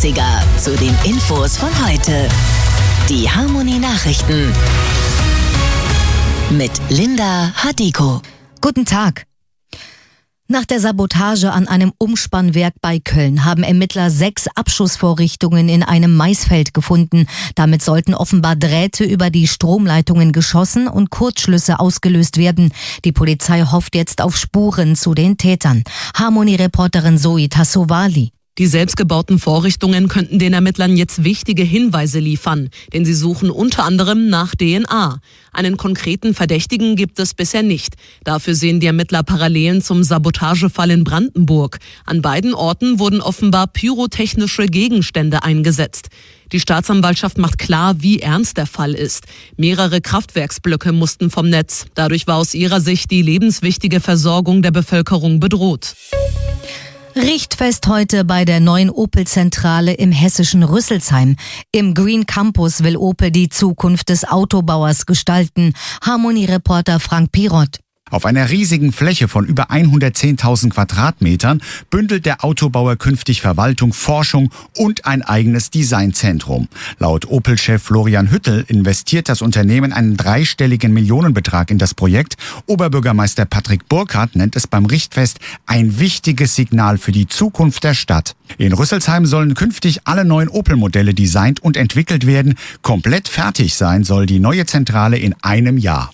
Klassiker zu den Infos von heute. Die Harmony Nachrichten mit Linda Hadiko. Guten Tag. Nach der Sabotage an einem Umspannwerk bei Köln haben Ermittler 6 Abschussvorrichtungen in einem Maisfeld gefunden. Damit sollten offenbar Drähte über die Stromleitungen geschossen und Kurzschlüsse ausgelöst werden. Die Polizei hofft jetzt auf Spuren zu den Tätern. Harmony-Reporterin Zoe Tassovali. Die selbstgebauten Vorrichtungen könnten den Ermittlern jetzt wichtige Hinweise liefern, denn sie suchen unter anderem nach DNA. Einen konkreten Verdächtigen gibt es bisher nicht. Dafür sehen die Ermittler Parallelen zum Sabotagefall in Brandenburg. An beiden Orten wurden offenbar pyrotechnische Gegenstände eingesetzt. Die Staatsanwaltschaft macht klar, wie ernst der Fall ist. Mehrere Kraftwerksblöcke mussten vom Netz. Dadurch war aus ihrer Sicht die lebenswichtige Versorgung der Bevölkerung bedroht. Richtfest heute bei der neuen Opel-Zentrale im hessischen Rüsselsheim. Im Green Campus will Opel die Zukunft des Autobauers gestalten. Harmony-Reporter Frank Pirot. Auf einer riesigen Fläche von über 110.000 Quadratmetern bündelt der Autobauer künftig Verwaltung, Forschung und ein eigenes Designzentrum. Laut Opel-Chef Florian Hüttel investiert das Unternehmen einen 3-stelligen Millionenbetrag in das Projekt. Oberbürgermeister Patrick Burkhardt nennt es beim Richtfest ein wichtiges Signal für die Zukunft der Stadt. In Rüsselsheim sollen künftig alle neuen Opel-Modelle designt und entwickelt werden. Komplett fertig sein soll die neue Zentrale in einem Jahr.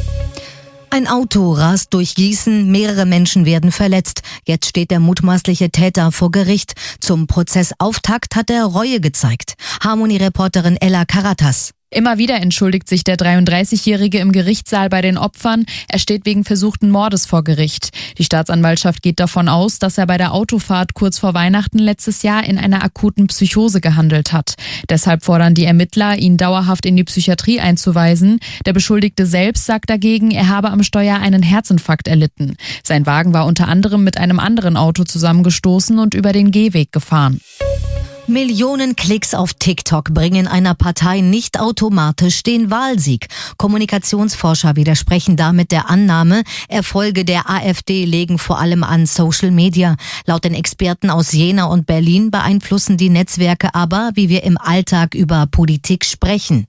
Ein Auto rast durch Gießen, mehrere Menschen werden verletzt. Jetzt steht der mutmaßliche Täter vor Gericht. Zum Prozessauftakt hat er Reue gezeigt. Harmony-Reporterin Ella Karatas. Immer wieder entschuldigt sich der 33-Jährige im Gerichtssaal bei den Opfern. Er steht wegen versuchten Mordes vor Gericht. Die Staatsanwaltschaft geht davon aus, dass er bei der Autofahrt kurz vor Weihnachten letztes Jahr in einer akuten Psychose gehandelt hat. Deshalb fordern die Ermittler, ihn dauerhaft in die Psychiatrie einzuweisen. Der Beschuldigte selbst sagt dagegen, er habe am Steuer einen Herzinfarkt erlitten. Sein Wagen war unter anderem mit einem anderen Auto zusammengestoßen und über den Gehweg gefahren. Millionen Klicks auf TikTok bringen einer Partei nicht automatisch den Wahlsieg. Kommunikationsforscher widersprechen damit der Annahme, Erfolge der AfD legen vor allem an Social Media. Laut den Experten aus Jena und Berlin beeinflussen die Netzwerke aber, wie wir im Alltag über Politik sprechen.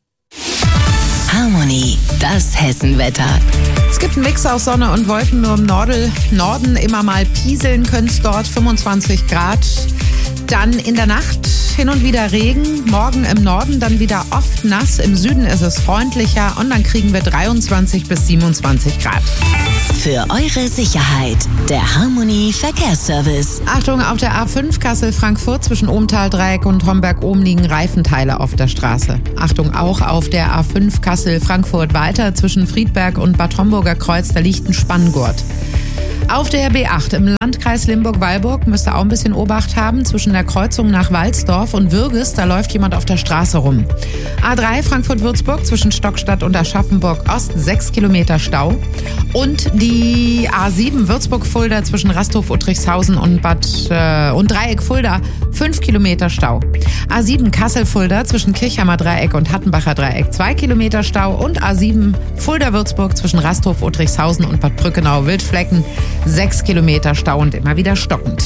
Harmony, das Hessenwetter. Es gibt einen Mix aus Sonne und Wolken, nur im Norden immer mal pieseln können es dort, 25 Grad. Dann in der Nacht hin und wieder Regen, morgen im Norden dann wieder oft nass, im Süden ist es freundlicher und dann kriegen wir 23 bis 27 Grad. Für eure Sicherheit, der Harmony Verkehrsservice. Achtung, auf der A5 Kassel-Frankfurt zwischen Ohmtal-Dreieck und Homberg-Ohm liegen Reifenteile auf der Straße. Achtung auch auf der A5 Kassel-Frankfurt weiter zwischen Friedberg und Bad Homburger Kreuz, da liegt ein Spanngurt. Auf der B8 im Landkreis Limburg-Weilburg müsst ihr auch ein bisschen Obacht haben. Zwischen der Kreuzung nach Walsdorf und Würges, da läuft jemand auf der Straße rum. A3 Frankfurt-Würzburg zwischen Stockstadt und Aschaffenburg-Ost 6 Kilometer Stau. Und die A7 Würzburg-Fulda zwischen Rasthof-Uttrichshausen und Dreieck-Fulda 5 Kilometer Stau. A7 Kassel-Fulda zwischen Kirchheimer Dreieck und Hattenbacher Dreieck 2 Kilometer Stau. Und A7 Fulda-Würzburg zwischen Rasthof-Uttrichshausen und Bad Brückenau-Wildflecken 6 Kilometer Stau und immer wieder stockend.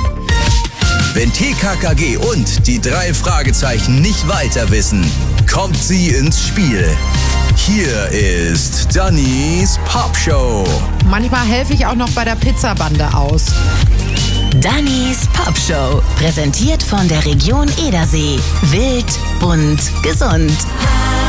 Wenn TKKG und die 3 Fragezeichen nicht weiter wissen, kommt sie ins Spiel. Hier ist Dannys Popshow. Manchmal helfe ich auch noch bei der Pizzabande aus. Dannys Popshow, präsentiert von der Region Edersee. Wild, bunt, gesund.